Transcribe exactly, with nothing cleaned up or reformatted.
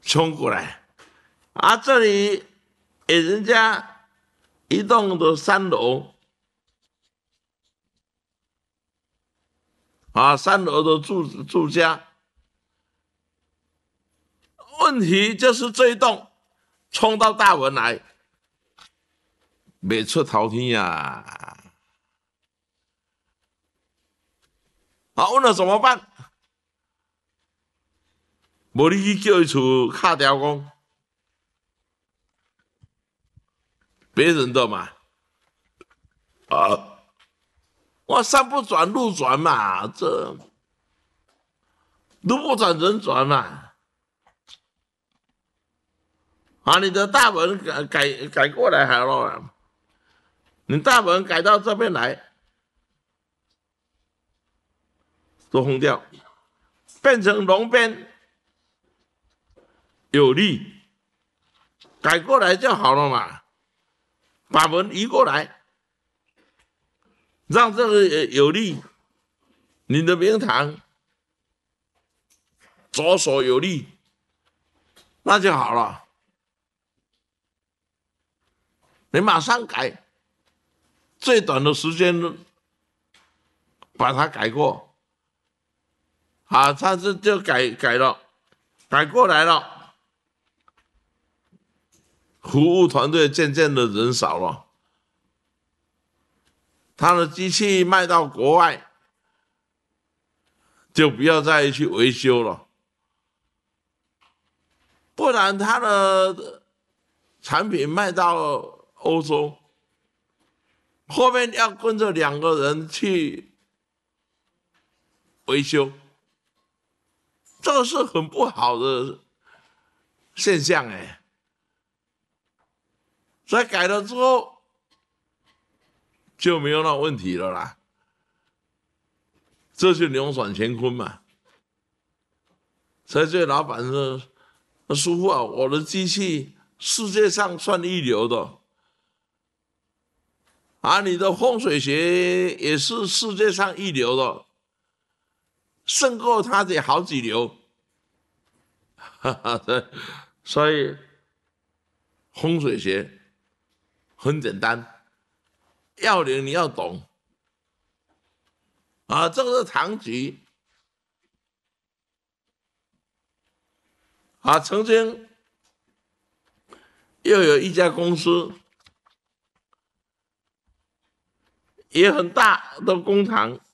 冲过来，啊，这里给人家一栋的三楼，啊，三楼的住住家。问题就是这一栋冲到大门来，没出头天呀、啊！啊，问了怎么办？无你去叫伊厝敲条讲，别人的嘛，啊，我山不转路转嘛，这路不转人转嘛。啊，你的大门改改改过来好了，你大门改到这边来，都轰掉，变成龙边有利，改过来就好了嘛，把门移过来，让这个有利，你的明堂左手有利，那就好了。你马上改，最短的时间把它改过，啊，他这就改改了，改过来了，服务团队渐渐的人少了，他的机器卖到国外，就不要再去维修了，不然他的产品卖到欧洲，后面要跟着两个人去维修，这个是很不好的现象哎。所以改了之后就没有那问题了啦，这就扭转乾坤嘛。所以这老板说：“师傅啊，我的机器世界上算一流的。”啊，你的风水学也是世界上一流的，胜过他的好几流。哈哈，所以风水学很简单，要领你要懂。啊，这个是唐局。啊，曾经又有一家公司。也很大的工厂，